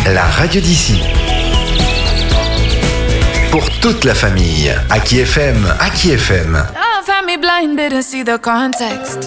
la radio d'ici. Pour toute la famille, Aki FM, Aki FM. Love had me blind, didn't see the context.